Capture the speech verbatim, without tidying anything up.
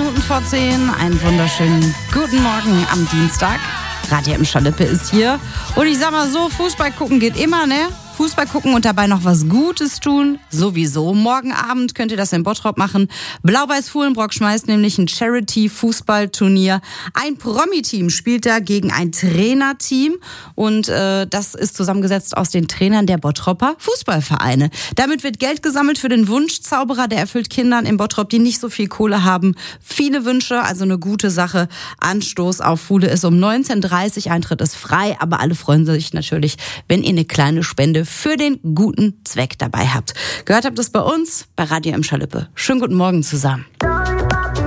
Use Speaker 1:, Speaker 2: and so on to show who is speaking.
Speaker 1: Minuten vor zehn. Einen wunderschönen guten Morgen am Dienstag. Radio M. Schalippe ist hier. Und ich sag mal so, Fußball gucken geht immer, ne? Fußball gucken und dabei noch was Gutes tun, sowieso. Morgen Abend könnt ihr das in Bottrop machen. Blau-Weiß-Fuhlenbrock schmeißt nämlich ein Charity-Fußballturnier. Ein Promi-Team spielt da gegen ein Trainerteam und äh, das ist zusammengesetzt aus den Trainern der Bottropper Fußballvereine. Damit wird Geld gesammelt für den Wunschzauberer, der erfüllt Kindern in Bottrop, die nicht so viel Kohle haben, viele Wünsche, also eine gute Sache. Anstoß auf Fuhle ist um neunzehn Uhr dreißig, Eintritt ist frei, aber alle freuen sich natürlich, wenn ihr eine kleine Spende für den guten Zweck dabei habt. Gehört habt es bei uns, bei Radio M. Schalippe. Schönen guten Morgen zusammen.